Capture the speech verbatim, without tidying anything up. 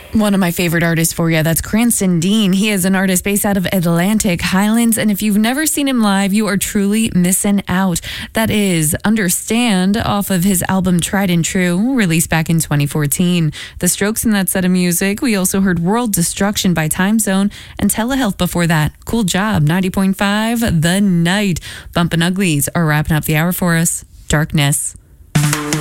One of my favorite artists for you, that's Cranston Dean. He is an artist based out of Atlantic Highlands, and if you've never seen him live, you are truly missing out. That is Understand off of his album Tried and True, released back in twenty fourteen. The Strokes in that set of music. We also heard World Destruction by Time Zone and Telehealth before that. Cool Job, ninety point five The Night. Bumpin' Uglies are wrapping up the hour for us. Darkness.